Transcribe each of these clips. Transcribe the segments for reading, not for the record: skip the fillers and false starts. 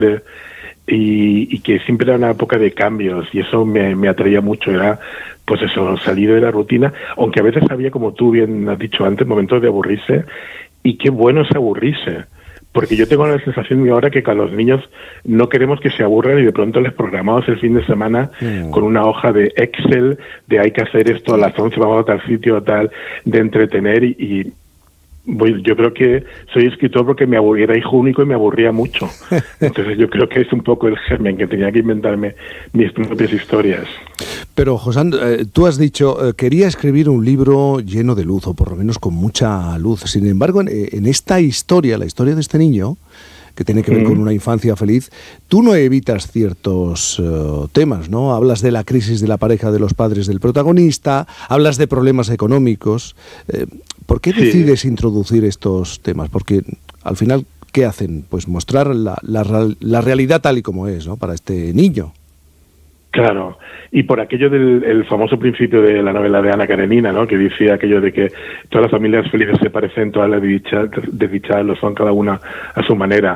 y que siempre era una época de cambios, y eso me atraía mucho. Era, pues eso, salir de la rutina, aunque a veces había, como tú bien has dicho antes, momentos de aburrirse, y qué bueno es aburrirse. Porque yo tengo la sensación ahora que con los niños no queremos que se aburran y de pronto les programamos el fin de semana con una hoja de Excel de hay que hacer esto a las 11, vamos a tal sitio, tal, de entretener y yo creo que soy escritor porque era hijo único y me aburría mucho. Entonces yo creo que es un poco el germen, que tenía que inventarme mis propias historias. Pero, Josán, tú has dicho, quería escribir un libro lleno de luz, o por lo menos con mucha luz. Sin embargo, en esta historia, la historia de este niño, que tiene que ver con una infancia feliz, tú no evitas ciertos temas, ¿no? Hablas de la crisis de la pareja de los padres del protagonista, hablas de problemas económicos. ¿Por qué decides introducir estos temas? Porque al final, ¿qué hacen? Pues mostrar la realidad tal y como es, ¿no? Para este niño. Claro, y por aquello del famoso principio de la novela de Ana Karenina, ¿no? Que decía aquello de que todas las familias felices se parecen, todas las desdichadas lo son, cada una a su manera.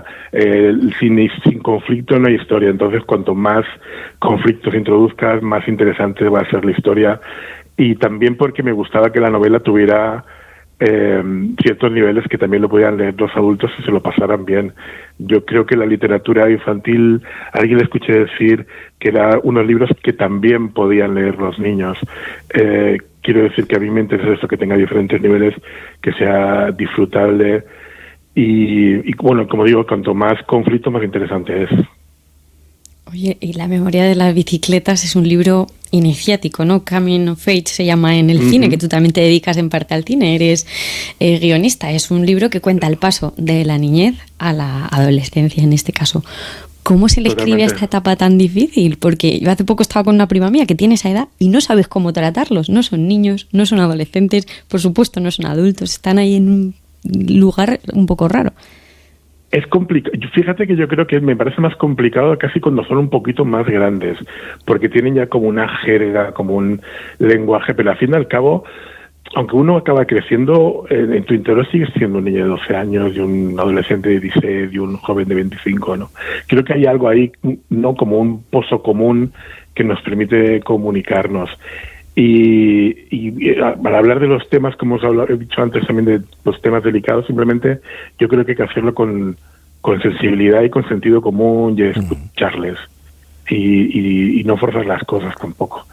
Sin conflicto no hay historia, entonces cuanto más conflictos introduzcas, más interesante va a ser la historia. Y también porque me gustaba que la novela tuviera ciertos niveles que también lo podían leer los adultos y se lo pasaran bien. Yo creo que la literatura infantil, alguien le escuché decir que eran unos libros que también podían leer los niños. Quiero decir que a mí me interesa eso, que tenga diferentes niveles, que sea disfrutable y bueno, como digo, cuanto más conflicto, más interesante es. Oye, y La memoria de las bicicletas es un libro iniciático, ¿no? Coming of Age se llama en el cine, que tú también te dedicas en parte al cine, eres guionista. Es un libro que cuenta el paso de la niñez a la adolescencia, en este caso. ¿Cómo se le escribe a esta etapa tan difícil? Porque yo hace poco estaba con una prima mía que tiene esa edad y no sabes cómo tratarlos. No son niños, no son adolescentes, por supuesto no son adultos, están ahí en un lugar un poco raro. Es complicado. Fíjate que yo creo que me parece más complicado casi cuando son un poquito más grandes, porque tienen ya como una jerga, como un lenguaje, pero al fin y al cabo, aunque uno acaba creciendo, en tu interior sigues siendo un niño de 12 años, y un adolescente de 16, y un joven de 25, ¿no? Creo que hay algo ahí, no como un pozo común que nos permite comunicarnos. Y para hablar de los temas, como he dicho antes también, de los temas delicados, simplemente yo creo que hay que hacerlo con sensibilidad y con sentido común y escucharles y no forzar las cosas tampoco.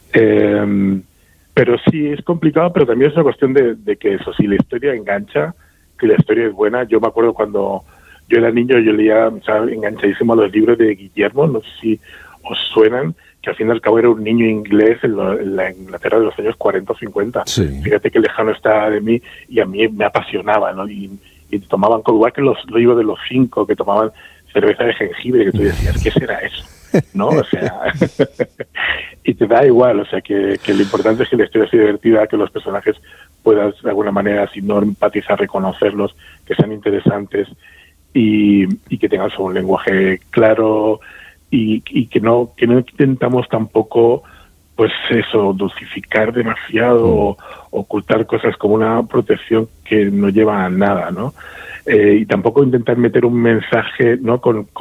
Pero sí es complicado, pero también es una cuestión de que eso, si la historia engancha, que la historia es buena. Yo me acuerdo cuando yo era niño, yo leía, ¿sabes?, enganchadísimo a los libros de Guillermo, no sé si os suenan, que al fin y al cabo era un niño inglés en la Inglaterra de los años 40 o 50. Sí. Fíjate qué lejano está de mí, y a mí me apasionaba, ¿no? Y tomaban, igual que los libros de los 5, que tomaban cerveza de jengibre, que tú decías, ¿qué será eso? ¿No? O sea, y te da igual, o sea, que lo importante es que la historia sea divertida, que los personajes puedas de alguna manera, si no empatizar, reconocerlos, que sean interesantes y que tengan un lenguaje claro, y que no intentamos tampoco, pues eso, dulcificar demasiado o ocultar cosas como una protección que no lleva a nada, ¿no? Y tampoco intentar meter un mensaje, ¿no?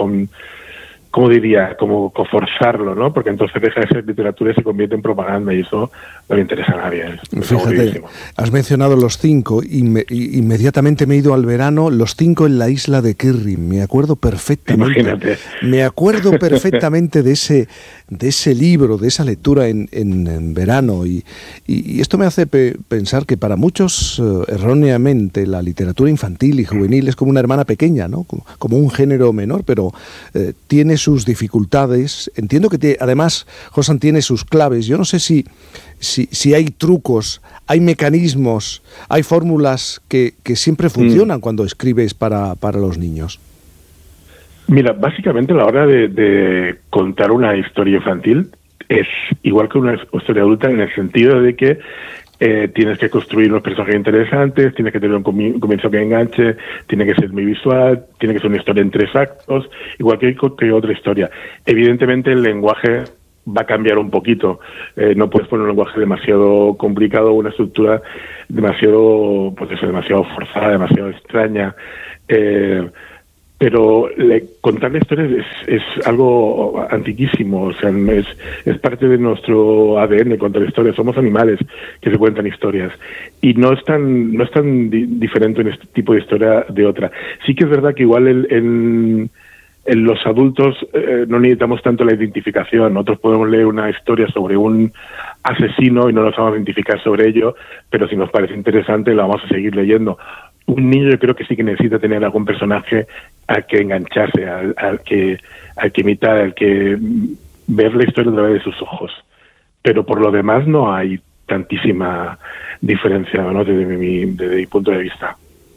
¿Cómo diría? Como forzarlo, ¿no? Porque entonces deja de ser literatura y se convierte en propaganda, y eso no le interesa a nadie. Fíjate, has mencionado los 5 y inmediatamente me he ido al verano, los 5 en la isla de Kirrin. Me acuerdo perfectamente. Imagínate. Me acuerdo perfectamente de ese libro, de esa lectura en verano. Y esto me hace pensar que para muchos, erróneamente, la literatura infantil y juvenil es como una hermana pequeña, ¿no? Como un género menor, pero tiene sus dificultades. Entiendo que además, Josán, tiene sus claves. Yo no sé si hay trucos, hay mecanismos, hay fórmulas que siempre funcionan cuando escribes para los niños. Mira, básicamente a la hora de contar una historia infantil es igual que una historia adulta, en el sentido de que tienes que construir unos personajes interesantes, tienes que tener un comienzo que enganche, tiene que ser muy visual, tiene que ser una historia en 3 actos, igual que otra historia. Evidentemente el lenguaje va a cambiar un poquito. No puedes poner un lenguaje demasiado complicado, una estructura demasiado forzada, demasiado extraña. pero contar la historia es algo antiquísimo, o sea, es parte de nuestro ADN contar historias. Somos animales que se cuentan historias y no es tan diferente en este tipo de historia de otra. Sí que es verdad que igual en los adultos no necesitamos tanto la identificación. Nosotros podemos leer una historia sobre un asesino y no nos vamos a identificar sobre ello, pero si nos parece interesante la vamos a seguir leyendo. Un niño yo creo que sí que necesita tener algún personaje al que engancharse, al que imitar, al que ver la historia a través de sus ojos. Pero por lo demás no hay tantísima diferencia, ¿no? desde mi punto de vista.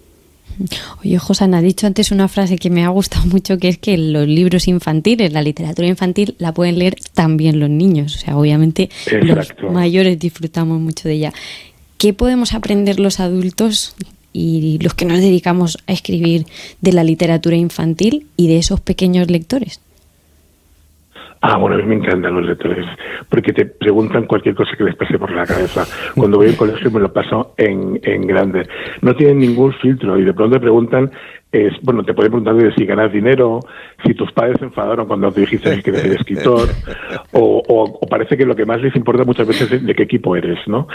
Oye, Josan, ha dicho antes una frase que me ha gustado mucho, que es que los libros infantiles, la literatura infantil, la pueden leer también los niños. O sea, obviamente Exacto. Los mayores disfrutamos mucho de ella. ¿Qué podemos aprender los adultos y los que nos dedicamos a escribir de la literatura infantil y de esos pequeños lectores? Bueno, a mí me encantan los lectores, porque te preguntan cualquier cosa que les pase por la cabeza. Cuando voy al colegio me lo paso en grande. No tienen ningún filtro y de pronto te preguntan, te pueden preguntar de si ganas dinero, si tus padres se enfadaron cuando te dijiste que querías ser escritor, o parece que lo que más les importa muchas veces es de qué equipo eres, ¿no?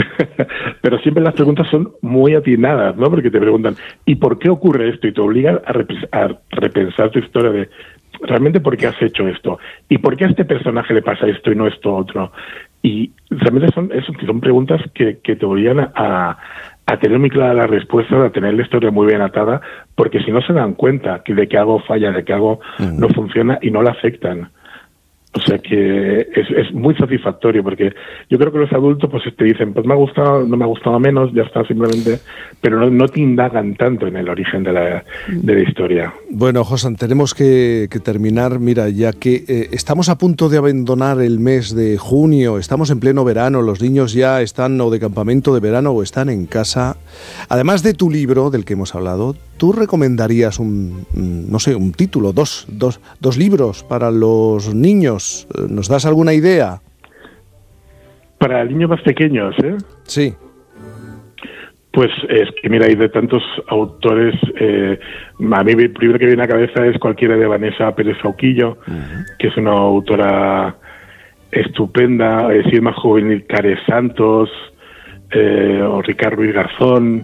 Pero siempre las preguntas son muy atinadas, ¿no? Porque te preguntan, ¿y por qué ocurre esto? Y te obligan a repensar tu historia de realmente por qué has hecho esto y por qué a este personaje le pasa esto y no esto otro. Y realmente son preguntas que te obligan a tener muy clara la respuesta, a tener la historia muy bien atada, porque si no se dan cuenta de que algo falla, de que algo no funciona y no la afectan. O sea que es muy satisfactorio, porque yo creo que los adultos pues te dicen, pues me ha gustado, no me ha gustado menos, ya está, simplemente, pero no te indagan tanto en el origen de la historia. Bueno, Josan, tenemos que terminar, mira, ya que estamos a punto de abandonar el mes de junio, estamos en pleno verano, los niños ya están o de campamento de verano o están en casa. Además de tu libro, del que hemos hablado, ¿tú recomendarías un título, dos libros para los niños? ¿Nos das alguna idea? Para niños más pequeños, ¿eh? Sí. Pues es que, mira, hay de tantos autores. A mí el primero que viene a la cabeza es cualquiera de Vanessa Pérez Sauquillo, que es una autora estupenda. Silma Juvenil Care Santos, o Ricardo Ruiz Garzón.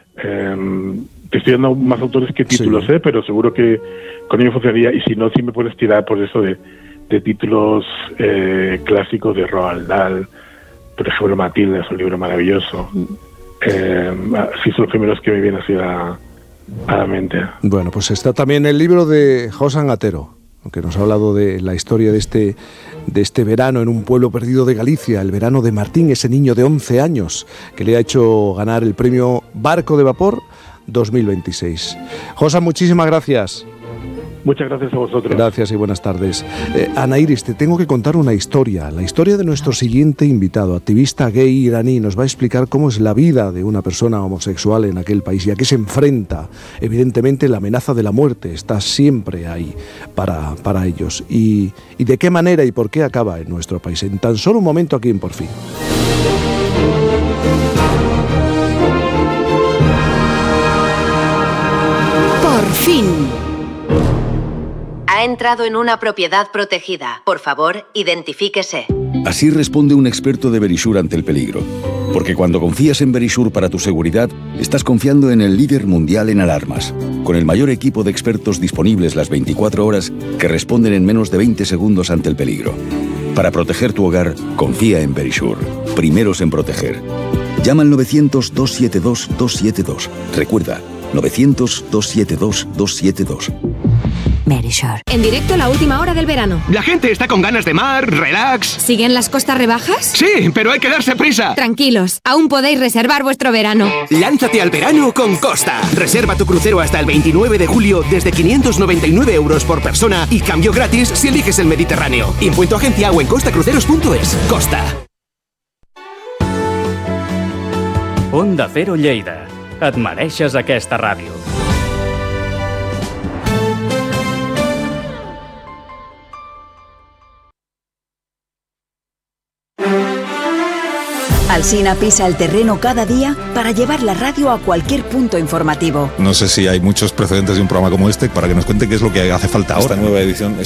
Te estoy dando más autores que títulos, sí. Pero seguro que con ello funcionaría. Y si no, sí me puedes tirar por eso de títulos clásicos de Roald Dahl. Por ejemplo, Matilda es un libro maravilloso. Sí, son los primeros que me vienen así a la mente. Bueno, pues está también el libro de Josan Atero, que nos ha hablado de la historia de este verano en un pueblo perdido de Galicia, el verano de Martín, ese niño de 11 años que le ha hecho ganar el premio Barco de Vapor 2026. Josan, muchísimas gracias. Muchas gracias a vosotros. Gracias y buenas tardes. Ana Iris, te tengo que contar una historia. La historia de nuestro siguiente invitado, activista gay iraní. Nos va a explicar cómo es la vida de una persona homosexual en aquel país y a qué se enfrenta. Evidentemente, la amenaza de la muerte está siempre ahí para ellos. Y de qué manera y por qué acaba en nuestro país. En tan solo un momento aquí en Por Fin. Por fin. Ha entrado en una propiedad protegida. Por favor, identifíquese. Así responde un experto de Verisure ante el peligro. Porque cuando confías en Verisure para tu seguridad, estás confiando en el líder mundial en alarmas. Con el mayor equipo de expertos disponibles las 24 horas que responden en menos de 20 segundos ante el peligro. Para proteger tu hogar, confía en Verisure. Primeros en proteger. Llama al 900-272-272. Recuerda, 900-272-272. Verisure. En directo la última hora del verano. La gente está con ganas de mar, relax. ¿Siguen las costas rebajas? Sí, pero hay que darse prisa. Tranquilos, aún podéis reservar vuestro verano. Lánzate al verano con Costa. Reserva tu crucero hasta el 29 de julio desde 599 € por persona y cambio gratis si eliges el Mediterráneo. Impuesto agencia o en costacruceros.es. Costa. Onda Cero Lleida. Et mereixes aquesta ràdio. Alsina pisa el terreno cada día para llevar la radio a cualquier punto informativo. No sé si hay muchos precedentes de un programa como este para que nos cuente qué es lo que hace falta ahora. Esta nueva edición